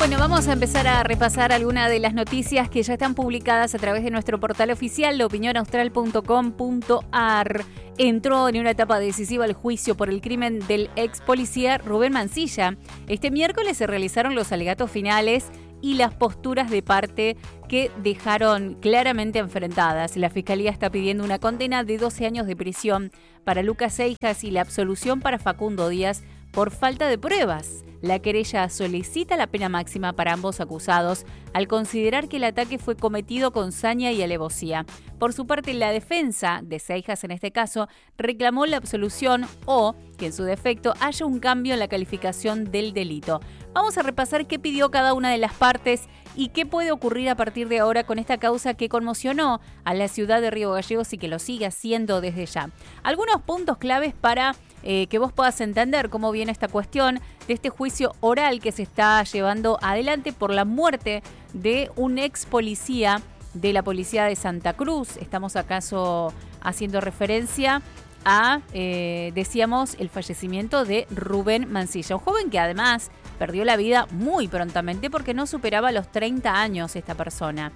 Bueno, vamos a empezar a repasar algunas de las noticias que ya están publicadas a través de nuestro portal oficial, laopinionaustral.com.ar. Entró en una etapa decisiva el juicio por el crimen del ex policía Rubén Mansilla. Este miércoles se realizaron los alegatos finales y las posturas de parte que dejaron claramente enfrentadas. La Fiscalía está pidiendo una condena de 12 años de prisión para Lucas Seijas y la absolución para Facundo Díaz por falta de pruebas. La querella solicita la pena máxima para ambos acusados al considerar que el ataque fue cometido con saña y alevosía. Por su parte, la defensa de Seijas en este caso reclamó la absolución o que en su defecto haya un cambio en la calificación del delito. Vamos a repasar qué pidió cada una de las partes y qué puede ocurrir a partir de ahora con esta causa que conmocionó a la ciudad de Río Gallegos y que lo sigue haciendo desde ya. Algunos puntos claves para que vos puedas entender cómo viene esta cuestión de este juicio oral que se está llevando adelante por la muerte de un ex policía de la policía de Santa Cruz. Estamos acaso haciendo referencia a, decíamos, el fallecimiento de Rubén Mansilla, un joven que además perdió la vida muy prontamente porque no superaba los 30 años esta persona.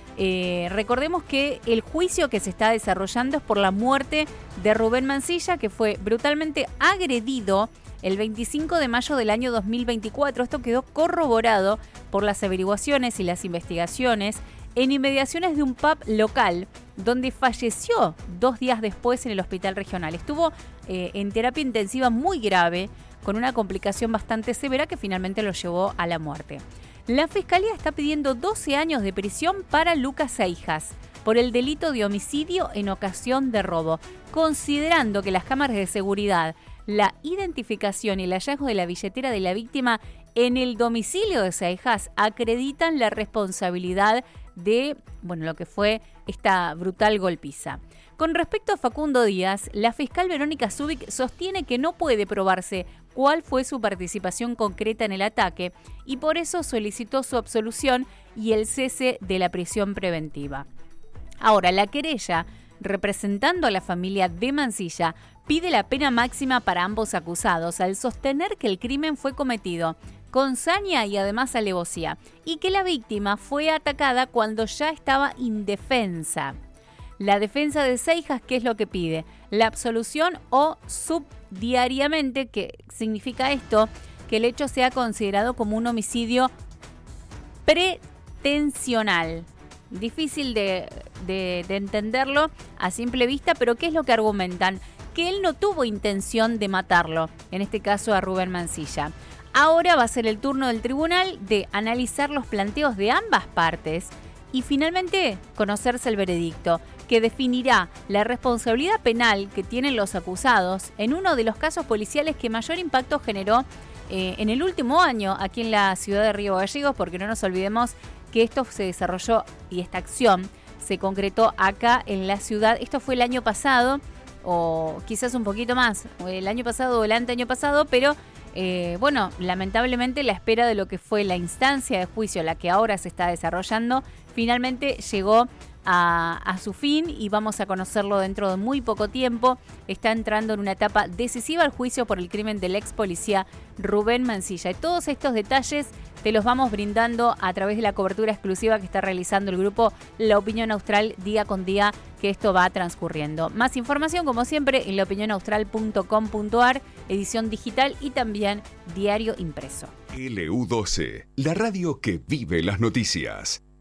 Recordemos que el juicio que se está desarrollando es por la muerte de Rubén Mansilla, que fue brutalmente agredido el 25 de mayo del año 2024. Esto quedó corroborado por las averiguaciones y las investigaciones en inmediaciones de un pub local, donde falleció 2 días después en el hospital regional. Estuvo en terapia intensiva muy grave, con una complicación bastante severa que finalmente lo llevó a la muerte. La Fiscalía está pidiendo 12 años de prisión para Lucas Seijas por el delito de homicidio en ocasión de robo, considerando que las cámaras de seguridad, la identificación y el hallazgo de la billetera de la víctima en el domicilio de Seijas acreditan la responsabilidad de, lo que fue esta brutal golpiza. Con respecto a Facundo Díaz, la fiscal Verónica Zubik sostiene que no puede probarse cuál fue su participación concreta en el ataque y por eso solicitó su absolución y el cese de la prisión preventiva. Ahora, la querella, representando a la familia de Mansilla, pide la pena máxima para ambos acusados al sostener que el crimen fue cometido con saña y además alevosía y que la víctima fue atacada cuando ya estaba indefensa. La defensa de Seijas, ¿qué es lo que pide? La absolución o subdiariamente, que significa esto, que el hecho sea considerado como un homicidio pretensional. Difícil de entenderlo a simple vista, pero ¿qué es lo que argumentan? Que él no tuvo intención de matarlo, en este caso a Rubén Mansilla. Ahora va a ser el turno del tribunal de analizar los planteos de ambas partes y finalmente conocerse el veredicto, que definirá la responsabilidad penal que tienen los acusados en uno de los casos policiales que mayor impacto generó en el último año aquí en la ciudad de Río Gallegos, porque no nos olvidemos que esto se desarrolló y esta acción se concretó acá en la ciudad. Esto fue el año pasado, o quizás un poquito más, el año pasado o el anteaño pasado, pero lamentablemente la espera de lo que fue la instancia de juicio, la que ahora se está desarrollando, finalmente llegó a su fin y vamos a conocerlo dentro de muy poco tiempo. Está entrando en una etapa decisiva el juicio por el crimen del ex policía Rubén Mansilla. Y todos estos detalles te los vamos brindando a través de la cobertura exclusiva que está realizando el grupo La Opinión Austral día con día que esto va transcurriendo. Más información, como siempre, en laopinionaustral.com.ar, edición digital y también diario impreso. LU12, la radio que vive las noticias.